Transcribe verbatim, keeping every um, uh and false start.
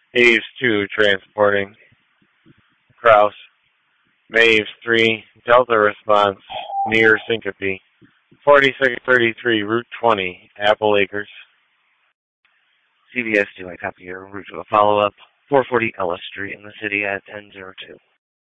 Aves two transporting. Kraus. Maves three, Delta response, near syncope. forty-six thirty-three, Route twenty, Apple Acres. C B S two, I copy your route to a follow-up. four forty Ellis Street in the city at ten oh two.